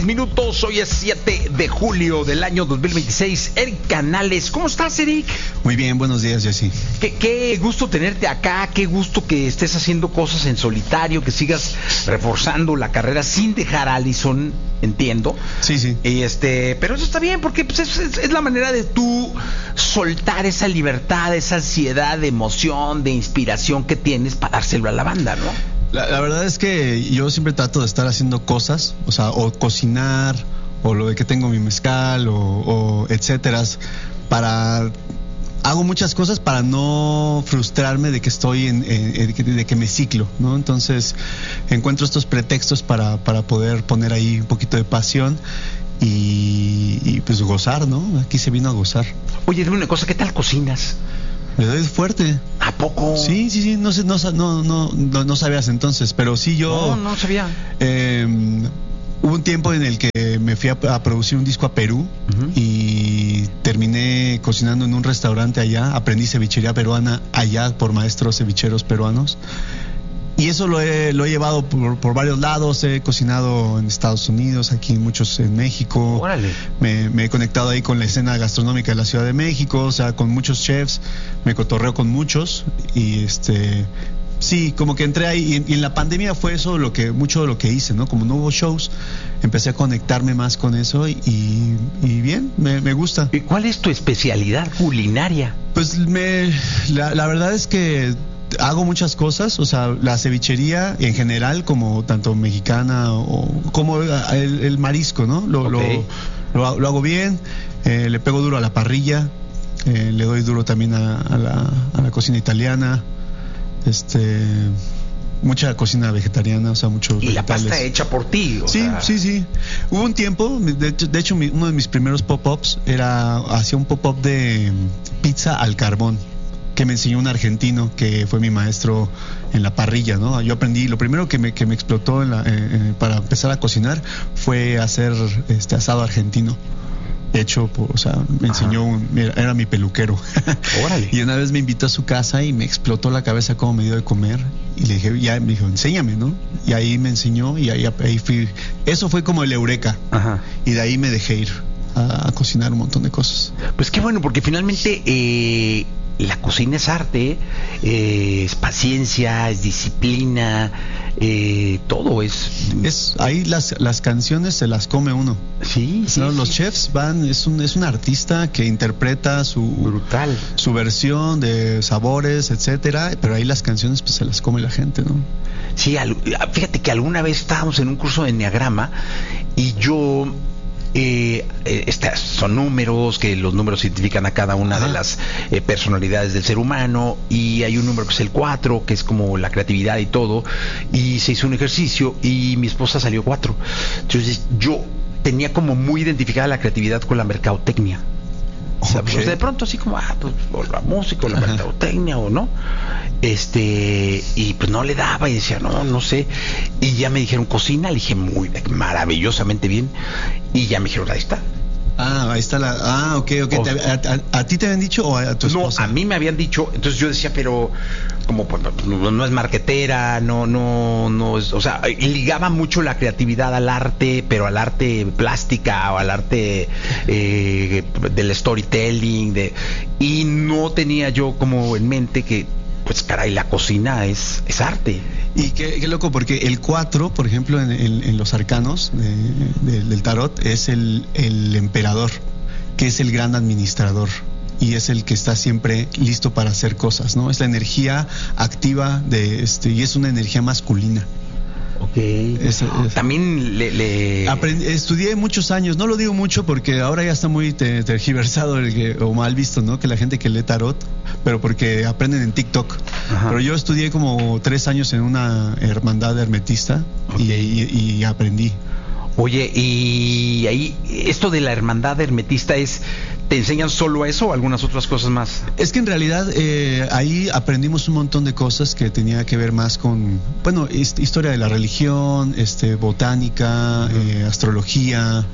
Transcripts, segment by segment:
minutos. Hoy es 7 de julio del año 2026. Eric Canales, ¿cómo estás, Eric? Muy bien, buenos días, Jessy. Qué gusto tenerte acá, qué gusto que estés haciendo cosas en solitario, que sigas reforzando la carrera sin dejar a Allison, entiendo. Sí. Pero eso está bien, porque pues, es la manera de tú soltar esa libertad, esa ansiedad de emoción, de inspiración que tienes para dárselo a la banda, ¿no? La verdad es que yo siempre trato de estar haciendo cosas, o sea, o cocinar, o lo de que tengo mi mezcal, o etcétera, hago muchas cosas para no frustrarme de que estoy de que me ciclo, ¿no? Entonces encuentro estos pretextos para poder poner ahí un poquito de pasión y pues gozar, ¿no? Aquí se vino a gozar. Oye, dime una cosa, ¿qué tal cocinas? Le doy fuerte. ¿A poco? Sí, no sabías entonces, pero sí yo... No sabía. Hubo un tiempo en el que me fui a producir un disco a Perú y terminé cocinando en un restaurante allá, aprendí cevichería peruana allá por maestros cevicheros peruanos. Y eso lo he llevado por varios lados. He cocinado en Estados Unidos, aquí muchos en México. Órale. Me he conectado ahí con la escena gastronómica de la Ciudad de México, o sea, con muchos chefs. Me cotorreo con muchos y sí, como que entré ahí y en la pandemia fue eso mucho de lo que hice, ¿no? Como no hubo shows, empecé a conectarme más con eso y bien, me gusta. ¿Y cuál es tu especialidad culinaria? Pues la verdad es que hago muchas cosas, o sea, la cevichería en general, como tanto mexicana como el marisco, ¿no? Lo hago bien, le pego duro a la parrilla, le doy duro también a la cocina italiana, mucha cocina vegetariana, o sea, muchos y vegetales. La pasta hecha por ti, Sí. Hubo un tiempo, de hecho uno de mis primeros pop-ups hacía un pop-up de pizza al carbón, que me enseñó un argentino que fue mi maestro en la parrilla, ¿no? Yo aprendí, lo primero que me explotó para empezar a cocinar fue hacer asado argentino. Hecho, me enseñó, era mi peluquero. Órale. Y una vez me invitó a su casa y me explotó la cabeza cómo me dio de comer. Y le dije, me dijo, enséñame, ¿no? Y ahí me enseñó y ahí fui. Eso fue como el eureka. Ajá. Y de ahí me dejé ir a cocinar un montón de cosas. Pues qué bueno, porque finalmente la cocina es arte, es paciencia, es disciplina, todo es ahí las canciones se las come uno. Sí, ¿no? Los chefs es un artista que interpreta brutal su versión de sabores, etcétera, pero ahí las canciones pues se las come la gente, ¿no? Sí, fíjate que alguna vez estábamos en un curso de enneagrama y yo son números, que los números identifican a cada una de las personalidades del ser humano, y hay un número que es el 4, que es como la creatividad y todo, y se hizo un ejercicio y mi esposa salió 4. Entonces yo tenía como muy identificada la creatividad con la mercadotecnia. O sea, pues de pronto así como, pues o la música o la mercadotecnia o no. Y pues no le daba y decía, no sé. Y ya me dijeron cocina, le dije maravillosamente bien. Y ya me dijeron, ahí está. Ahí está ok. ¿A ti te habían dicho o a tu esposa? No, a mí me habían dicho. Entonces yo decía, pero como pues, no es marquetera, no es, o sea, ligaba mucho la creatividad al arte, pero al arte plástica o al arte del storytelling, y no tenía yo como en mente que pues caray, la cocina es arte. Y qué loco, porque el 4, por ejemplo, en los arcanos del tarot, es el emperador, que es el gran administrador y es el que está siempre listo para hacer cosas, ¿no? Es la energía activa y es una energía masculina. Okay. También estudié muchos años, no lo digo mucho porque ahora ya está muy tergiversado o mal visto, ¿no? Que la gente que lee tarot, pero porque aprenden en TikTok. Ajá. Pero yo estudié como 3 años en una hermandad hermetista. Okay. y aprendí. Oye, y ahí, esto de la hermandad hermetista ¿te enseñan solo eso o algunas otras cosas más? Es que en realidad ahí aprendimos un montón de cosas que tenía que ver más con, bueno, historia de la religión, botánica, astrología,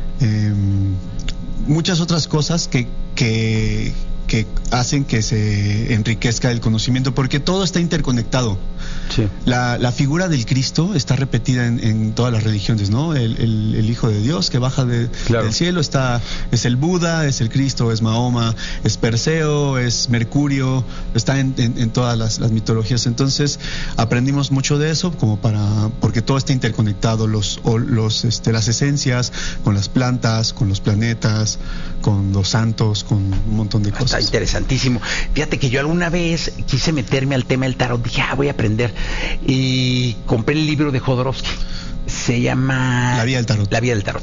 muchas otras cosas que hacen que se enriquezca el conocimiento, porque todo está interconectado. Sí. La figura del Cristo está repetida en todas las religiones, ¿no? El Hijo de Dios que baja del cielo es el Buda, es el Cristo, es Mahoma, es Perseo, es Mercurio, está en todas las mitologías. Entonces aprendimos mucho de eso, porque todo está interconectado, las esencias con las plantas, con los planetas, con los santos, con un montón de cosas. Está interesantísimo. Fíjate que yo alguna vez quise meterme al tema del tarot, dije, voy a aprender, y compré el libro de Jodorowsky, se llama La Vía del Tarot. La Vía del Tarot,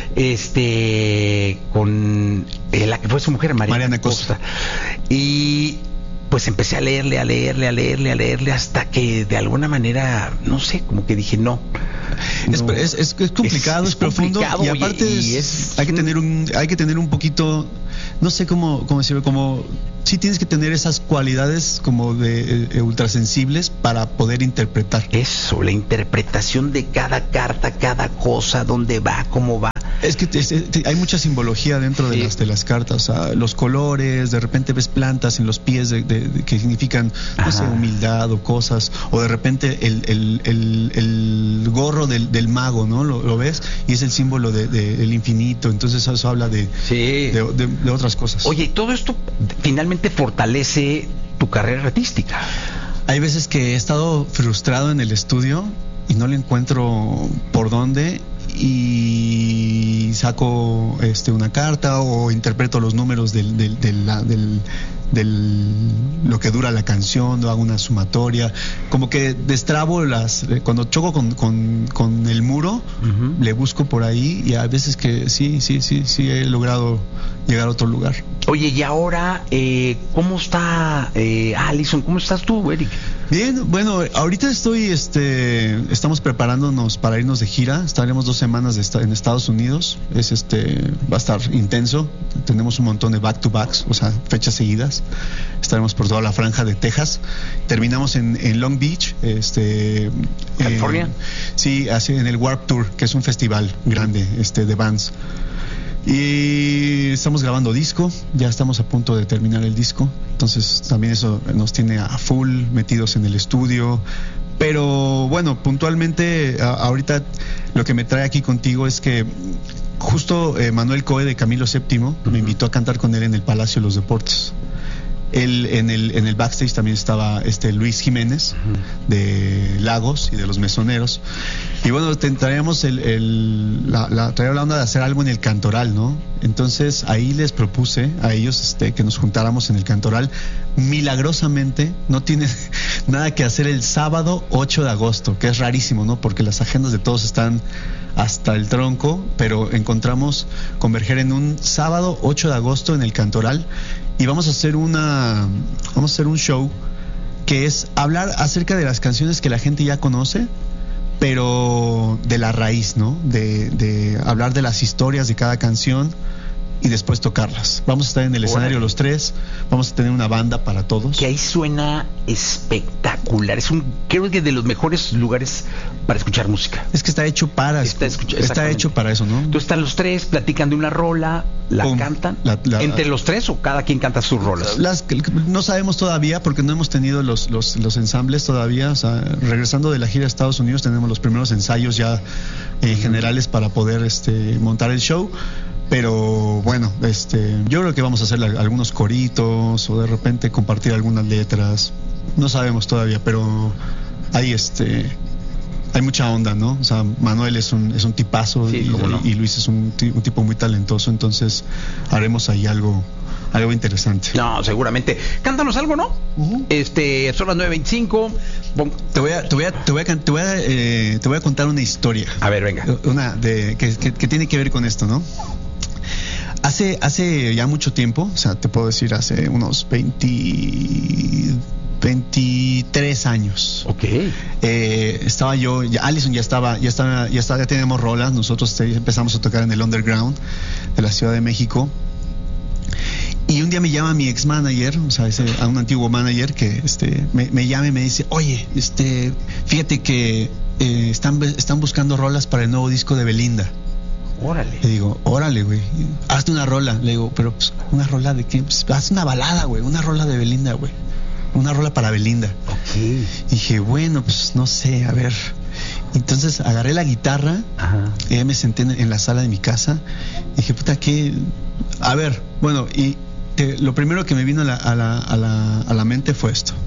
con la que fue su mujer, Mariana Costa. Y pues empecé a leerle hasta que de alguna manera, no sé, como que dije no. Es complicado, es profundo, y aparte hay que tener un poquito, no sé cómo decirlo, como sí tienes que tener esas cualidades como de ultrasensibles para poder interpretar. Eso, la interpretación de cada carta, cada cosa, dónde va, cómo va. Es que hay mucha simbología dentro de las cartas, o sea, los colores, de repente ves plantas en los pies que significan, no sé, humildad o cosas, o de repente el gorro del mago, ¿no? Lo ves y es el símbolo del infinito, entonces eso habla de otras cosas. Oye, todo esto finalmente fortalece tu carrera artística. Hay veces que he estado frustrado en el estudio y no le encuentro por dónde, y saco una carta o interpreto los números del lo que dura la canción, o hago una sumatoria, como que destrabo cuando choco con el muro, le busco por ahí, y a veces que sí he logrado llegar a otro lugar. Oye, y ahora, ¿cómo está Allison? ¿Cómo estás tú, Eric? Bien, bueno, ahorita estamos preparándonos para irnos de gira. Estaremos 2 semanas en Estados Unidos. Va a estar intenso. Tenemos un montón de back-to-backs, o sea, fechas seguidas. Estaremos por toda la franja de Texas. Terminamos en Long Beach, California. Sí, en el Warped Tour, que es un festival grande, de bands. Y estamos grabando disco, ya estamos a punto de terminar el disco, entonces también eso nos tiene a full metidos en el estudio. Pero bueno, puntualmente ahorita lo que me trae aquí contigo es que justo Manuel Coe de Camilo VII me invitó a cantar con él en el Palacio de los Deportes. En el backstage también estaba Luis Jiménez de Lagos y de Los Mesoneros, y bueno, traíamos traía la onda de hacer algo en el Cantoral, ¿no? Entonces ahí les propuse a ellos que nos juntáramos en el Cantoral. Milagrosamente no tienen nada que hacer el sábado 8 de agosto, que es rarísimo, ¿no? Porque las agendas de todos están hasta el tronco, pero encontramos converger en un sábado 8 de agosto en el Cantoral, y vamos a hacer un show que es hablar acerca de las canciones que la gente ya conoce, pero de la raíz, ¿no? De hablar de las historias de cada canción y después tocarlas. Vamos a estar en el escenario los 3, vamos a tener una banda para todos. Que ahí suena espectacular. Creo que de los mejores lugares para escuchar música. Es que está hecho para eso, ¿no? Entonces están los 3, platican de una rola, cantan. ¿Entre los 3 o cada quien canta sus rolas? No sabemos todavía, porque no hemos tenido los ensambles todavía. O sea, regresando de la gira a Estados Unidos, tenemos los primeros ensayos ya generales para poder montar el show. Pero bueno, yo creo que vamos a hacer algunos coritos, o de repente compartir algunas letras. No sabemos todavía, pero ahí hay mucha onda, ¿no? O sea, Manuel es un tipazo, sí, y Luis es un tipo muy talentoso, entonces haremos ahí algo interesante. No, seguramente. Cántanos algo, ¿no? Son las 9:25. Te voy a contar una historia. A ver, venga. Una que tiene que ver con esto, ¿no? Hace ya mucho tiempo, o sea, te puedo decir hace unos 23 años. Ok. Estaba yo, Allison ya teníamos rolas. Nosotros empezamos a tocar en el underground de la Ciudad de México. Y un día me llama mi ex manager, o sea, a un antiguo manager que me llama y me dice, oye, fíjate que están buscando rolas para el nuevo disco de Belinda. Órale. Le digo, órale, güey, hazte una rola. Le digo, pero pues, ¿una rola de qué? Pues haz una balada, güey, una rola de Belinda, güey. una rola para Belinda. Okay. Y dije, bueno, pues no sé, a ver. Entonces agarré la guitarra, y me senté en la sala de mi casa. Y dije, puta, ¿qué? A ver, bueno, y lo primero que me vino a la mente fue esto.